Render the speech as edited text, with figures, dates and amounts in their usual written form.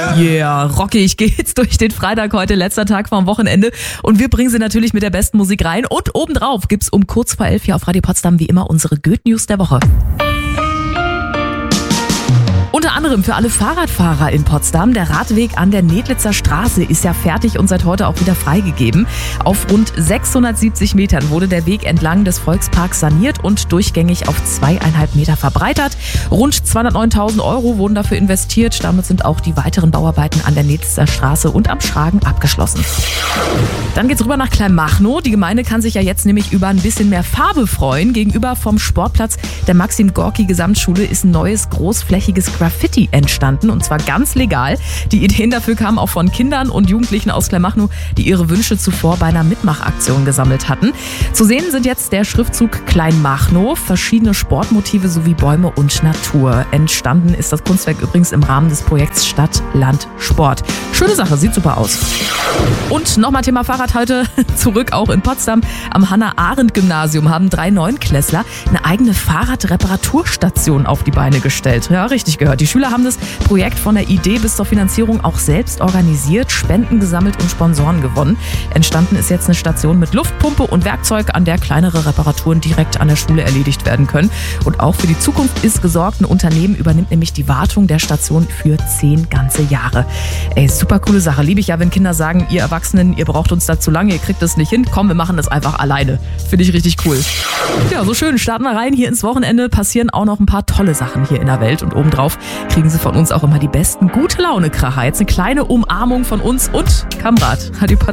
Yeah, rockig geht's durch den Freitag heute, letzter Tag vorm Wochenende. Und wir bringen sie natürlich mit der besten Musik rein. Und obendrauf gibt's um kurz vor 11 hier auf Radio Potsdam wie immer unsere Good News der Woche. Unter anderem für alle Fahrradfahrer in Potsdam. Der Radweg an der Nedlitzer Straße ist ja fertig und seit heute auch wieder freigegeben. Auf rund 670 Metern wurde der Weg entlang des Volksparks saniert und durchgängig auf 2,5 Meter verbreitert. Rund 209.000 € wurden dafür investiert. Damit sind auch die weiteren Bauarbeiten an der Nedlitzer Straße und am Schragen abgeschlossen. Dann geht's rüber nach Kleinmachnow. Die Gemeinde kann sich ja jetzt nämlich über ein bisschen mehr Farbe freuen. Gegenüber vom Sportplatz der Maxim-Gorki-Gesamtschule ist ein neues großflächiges Graffiti entstanden und zwar ganz legal. Die Ideen dafür kamen auch von Kindern und Jugendlichen aus Kleinmachnow, die ihre Wünsche zuvor bei einer Mitmachaktion gesammelt hatten. Zu sehen sind jetzt der Schriftzug Kleinmachnow, verschiedene Sportmotive sowie Bäume und Natur. Entstanden ist das Kunstwerk übrigens im Rahmen des Projekts Stadt, Land, Sport. Schöne Sache, sieht super aus. Und nochmal Thema Fahrrad heute zurück, auch in Potsdam. Am Hannah-Arendt-Gymnasium haben 3 Neunklässler eine eigene Fahrradreparaturstation auf die Beine gestellt. Ja, richtig gehört. Die Schüler haben das Projekt von der Idee bis zur Finanzierung auch selbst organisiert, Spenden gesammelt und Sponsoren gewonnen. Entstanden ist jetzt eine Station mit Luftpumpe und Werkzeug, an der kleinere Reparaturen direkt an der Schule erledigt werden können. Und auch für die Zukunft ist gesorgt. Ein Unternehmen übernimmt nämlich die Wartung der Station für 10 ganze Jahre. Ey, super coole Sache. Liebe ich ja, wenn Kinder sagen, ihr Erwachsenen, ihr braucht uns da zu lange, ihr kriegt das nicht hin. Komm, wir machen das einfach alleine. Finde ich richtig cool. Ja, so schön. Starten wir rein hier ins Wochenende. Passieren auch noch ein paar tolle Sachen hier in der Welt. Und obendrauf kriegen sie von uns auch immer die besten Gute-Laune-Kracher. Jetzt eine kleine Umarmung von uns und Kamrat.